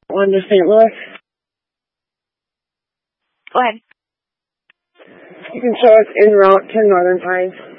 On to St. Louis. Go ahead. You can show us en route to Northern Pines.